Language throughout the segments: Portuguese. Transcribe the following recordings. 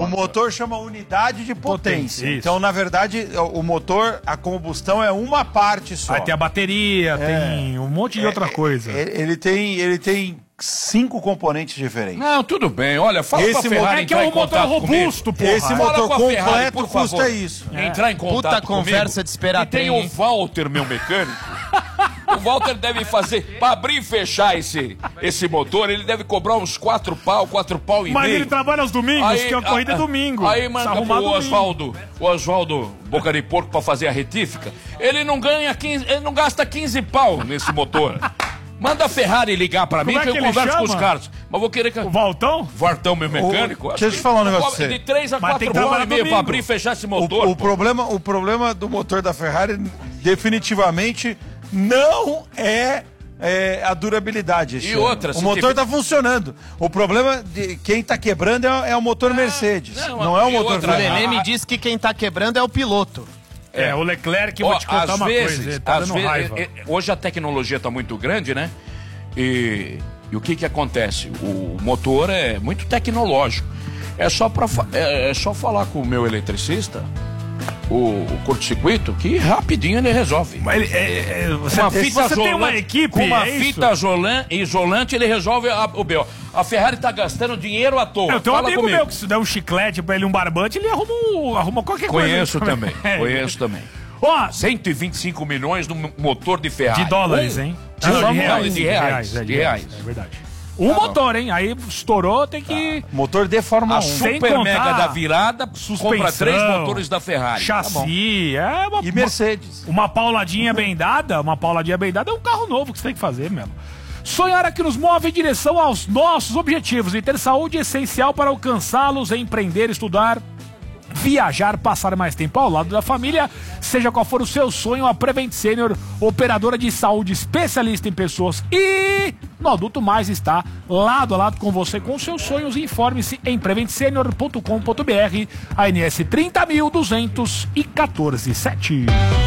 O motor chama unidade de potência. Então, na verdade, o motor, a combustão é uma parte só. Aí tem a bateria, tem um monte de outra coisa. Ele tem 5 componentes diferentes. Não, tudo bem. Olha, fala com a Ferrari. É que é um motor robusto, pô. Esse motor Ferrari, completo custa isso. Entrar em contato Puta conversa de esperar. E tem o Walter, meu mecânico. O Walter deve fazer, pra abrir e fechar esse motor, ele deve cobrar uns 4 pau e Mas meio. ele trabalha aos domingos, que a corrida é domingo. Aí manda pro Oswaldo Boca de Porco pra fazer a retífica. Ele não gasta 15 pau nesse motor. Manda a Ferrari ligar pra mim que eu converso com os caras. Mas vou querer que... O Valtão? Vartão, meu mecânico. Deixa eu te falar um negócio pra você. De 3 a 4 pau e meio pra abrir e fechar esse motor. O problema do motor da Ferrari definitivamente não é a durabilidade. E outra, o motor tá funcionando. O problema de quem tá quebrando é o motor Mercedes. Não é o motor Ferrari. O Nenê me disse que quem tá quebrando é o piloto. O Leclerc, vou te contar uma coisa, ele tá dando raiva. Hoje a tecnologia tá muito grande, né? E o que acontece? O motor é muito tecnológico. É só falar com o meu eletricista, o curto-circuito, que rapidinho ele resolve. Mas você tem uma equipe, com uma fita isolante, ele resolve o B.O. A Ferrari tá gastando dinheiro à toa. Eu tenho um amigo meu que se der um chiclete pra ele, um barbante, ele arruma qualquer coisa. Conheço também. Ó, 125 milhões no motor de Ferrari. De dólares, hein? De reais. É verdade. Um motor, hein? Aí estourou, tem que... Motor de Fórmula 1. A Super Mega da virada compra 3 motores da Ferrari. Chassi, e Mercedes. Uma pauladinha bem dada é um carro novo que você tem que fazer mesmo. Sonhar é que nos move em direção aos nossos objetivos e ter saúde é essencial para alcançá-los, empreender, estudar, viajar, passar mais tempo ao lado da família. Seja qual for o seu sonho, a Prevent Senior, operadora de saúde especialista em pessoas e no adulto mais, está lado a lado com você com seus sonhos. Informe-se em preventsenior.com.br, ANS 30.214-7.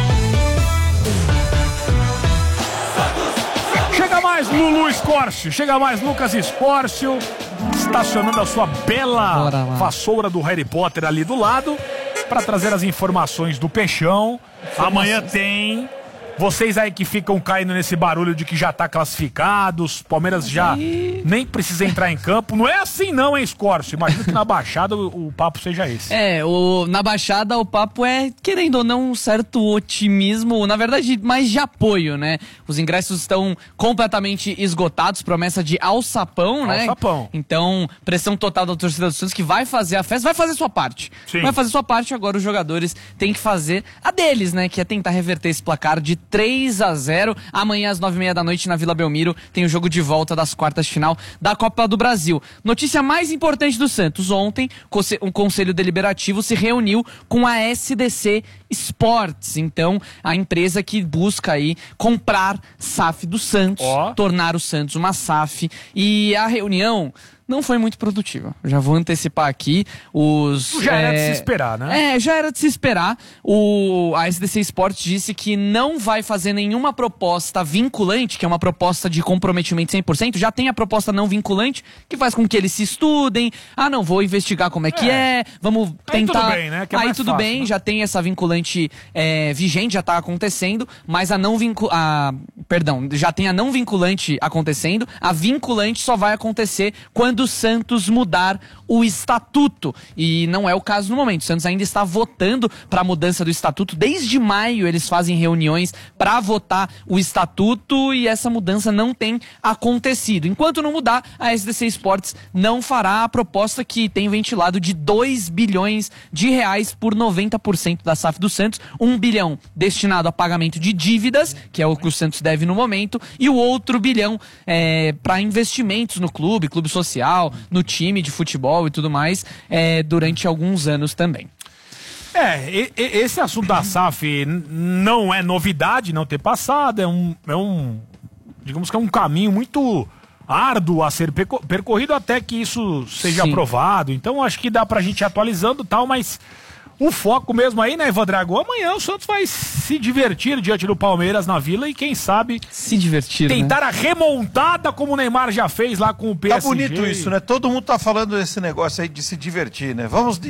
Chega mais Lulu Escórcio, chega mais Lucas Escórcio, estacionando a sua bela vassoura do Harry Potter ali do lado, para trazer as informações do Peixão. Amanhã tem... Vocês aí que ficam caindo nesse barulho de que já tá classificados, Palmeiras já nem precisa entrar em campo. Não é assim não, hein, Escórcio? Imagina que na Baixada o papo seja esse. Na Baixada o papo é, querendo ou não, um certo otimismo, na verdade, mais de apoio, né? Os ingressos estão completamente esgotados, promessa de alçapão, né? Alçapão. Então, pressão total da torcida do Santos, que vai fazer a festa, vai fazer sua parte. Sim. Vai fazer sua parte, agora os jogadores têm que fazer a deles, né? Que é tentar reverter esse placar de 3-0. Amanhã às 9h30 da noite na Vila Belmiro tem o jogo de volta das quartas de final da Copa do Brasil. Notícia mais importante do Santos: ontem um conselho deliberativo se reuniu com a SDC Sports, então a empresa que busca aí comprar SAF do Santos, tornar o Santos uma SAF, e a reunião não foi muito produtiva. Já vou antecipar aqui. Já era de se esperar, né? Já era de se esperar. A SDC Sports disse que não vai fazer nenhuma proposta vinculante, que é uma proposta de comprometimento 100%. Já tem a proposta não vinculante, que faz com que eles se estudem. Não, vou investigar como é que vamos tentar... Aí tudo bem, né? Que é aí mais tudo fácil, bem, né? Já tem essa vinculante vigente, já tá acontecendo, mas já tem a não vinculante acontecendo. A vinculante só vai acontecer quando o Santos mudar o estatuto, e não é o caso no momento. O Santos ainda está votando para a mudança do estatuto. Desde maio eles fazem reuniões para votar o estatuto e essa mudança não tem acontecido. Enquanto não mudar, a SDC Sports não fará a proposta que tem ventilado de 2 bilhões de reais por 90% da SAF do Santos. 1 bilhão destinado a pagamento de dívidas, que é o que o Santos deve no momento, e o outro bilhão para investimentos no clube social, no time de futebol e tudo mais, durante alguns anos também. Esse assunto da SAF não é novidade não ter passado, digamos que é um caminho muito árduo a ser percorrido até que isso seja aprovado. Então acho que dá pra gente ir atualizando e tal, mas o foco mesmo aí, né, Ivan Drago? Amanhã o Santos vai se divertir diante do Palmeiras na Vila e quem sabe se divertir, tentar a remontada como o Neymar já fez lá com o PSG. Tá bonito isso, né? Todo mundo tá falando desse negócio aí de se divertir, né? Vamos